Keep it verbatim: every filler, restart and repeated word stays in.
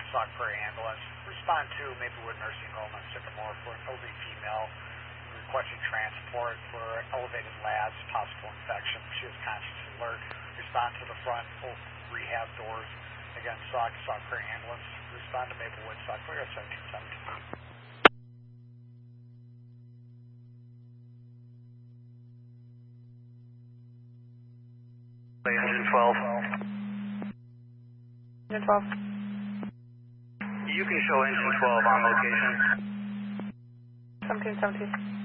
Sauk Prairie Ambulance. Respond to Maplewood Nursing Home on Sycamore for an elderly female requesting transport for elevated labs, possible infection. She is conscious and alert. Respond to the front, both rehab doors. Again, Sauk, Sauk Prairie Ambulance. Respond to Maplewood, Sauk Prairie, seventeen seventeen. Engine twelve. Engine twelve. You can show engine twelve on location. seventeen seventeen.